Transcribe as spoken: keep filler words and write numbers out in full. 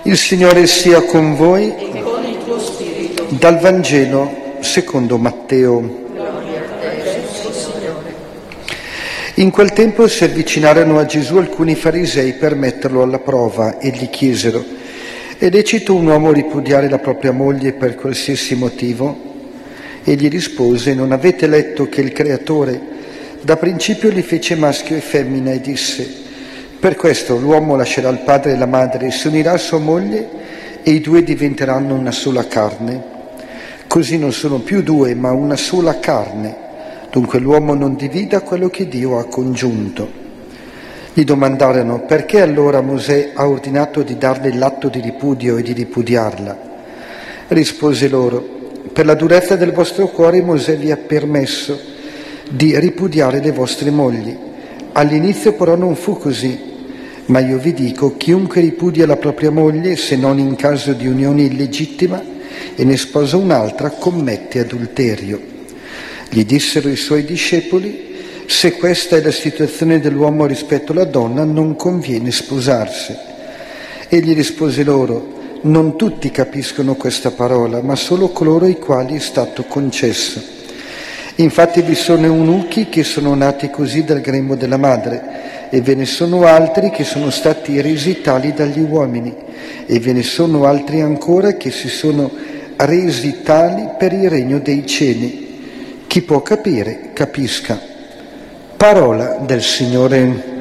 Il Signore sia con voi. E con il tuo spirito. Dal Vangelo secondo Matteo. Gloria a te, Gesù, Signore. In quel tempo si avvicinarono a Gesù alcuni farisei per metterlo alla prova e gli chiesero: è lecito un uomo ripudiare la propria moglie per qualsiasi motivo? Egli rispose: non avete letto che il Creatore da principio li fece maschio e femmina e disse: per questo l'uomo lascerà il padre e la madre e si unirà a sua moglie e i due diventeranno una sola carne. Così non sono più due ma una sola carne. Dunque l'uomo non divida quello che Dio ha congiunto. Gli domandarono: perché allora Mosè ha ordinato di darle l'atto di ripudio e di ripudiarla? Rispose loro: per la durezza del vostro cuore Mosè vi ha permesso di ripudiare le vostre mogli. All'inizio però non fu così, ma io vi dico: chiunque ripudia la propria moglie, se non in caso di unione illegittima, e ne sposa un'altra, commette adulterio. Gli dissero i suoi discepoli: se questa è la situazione dell'uomo rispetto alla donna, non conviene sposarsi. Egli rispose loro: non tutti capiscono questa parola, ma solo coloro ai quali è stato concesso. Infatti vi sono eunuchi che sono nati così dal grembo della madre, e ve ne sono altri che sono stati resi tali dagli uomini, e ve ne sono altri ancora che si sono resi tali per il regno dei cieli. Chi può capire, capisca. Parola del Signore.